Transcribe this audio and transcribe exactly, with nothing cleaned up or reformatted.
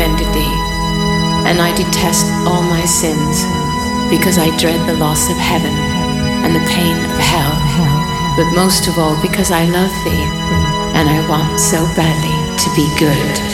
offended thee, and I detest all my sins, because I dread the loss of heaven and the pain of hell, but most of all because I love thee, and I want so badly to be good.